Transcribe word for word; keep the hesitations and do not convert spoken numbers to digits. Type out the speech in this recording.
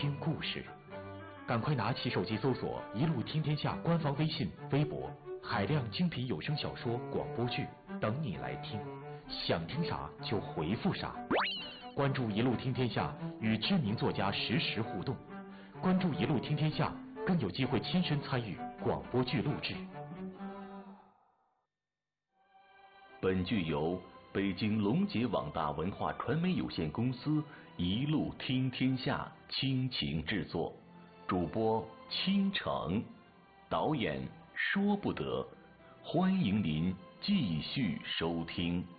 听故事。赶快拿起手机搜索“一路听天下”官方微信、微博，海量精品有声小说、广播剧等你来听，想听啥就回复啥。关注“一路听天下”，与知名作家实时互动。关注“一路听天下”，更有机会亲身参与广播剧录制。 本剧由北京龙杰网大文化传媒有限公司一路听天下倾情制作，主播倾城，导演说不得。欢迎您继续收听。